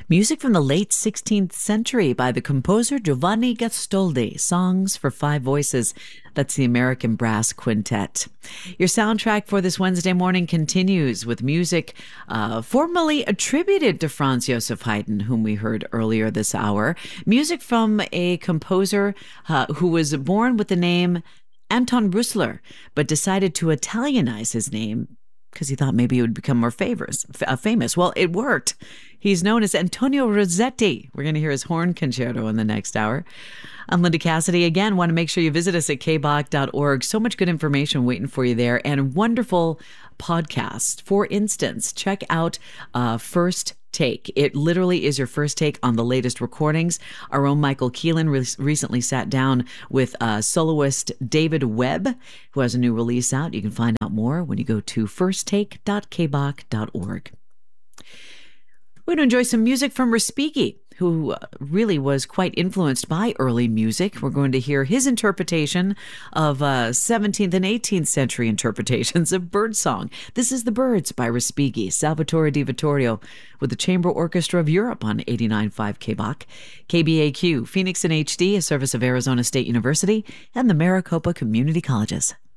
Music from the late 16th century by the composer Giovanni Gastoldi, Songs for Five Voices. That's the American Brass Quintet. Your soundtrack for this Wednesday morning continues with music formerly attributed to Franz Joseph Haydn, whom we heard earlier this hour. Music from a composer who was born with the name Anton Brusler, but decided to Italianize his name because he thought maybe he would become more famous. Well, it worked. He's known as Antonio Rossetti. We're going to hear his horn concerto in the next hour. I'm Linda Cassidy. Again, want to make sure you visit us at kbach.org. So much good information waiting for you there and wonderful podcasts. For instance, check out First Take. It literally is your first take on the latest recordings. Our own Michael Keelan recently sat down with soloist David Webb, who has a new release out. You can find out more when you go to firsttake.kbach.org. We're going to enjoy some music from Respighi, who really was quite influenced by early music. We're going to hear his interpretation of 17th and 18th century interpretations of birdsong. This is The Birds by Respighi, Salvatore Di Vittorio, with the Chamber Orchestra of Europe on 89.5 KBAQ. KBAQ, Phoenix in HD, a service of Arizona State University and the Maricopa Community Colleges.